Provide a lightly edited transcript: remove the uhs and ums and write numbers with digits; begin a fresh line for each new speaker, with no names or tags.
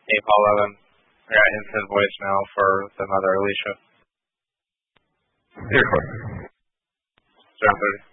Hey, Paul Evan. I got instant voicemail for the mother, Alicia.
Here, Corey.
7:30.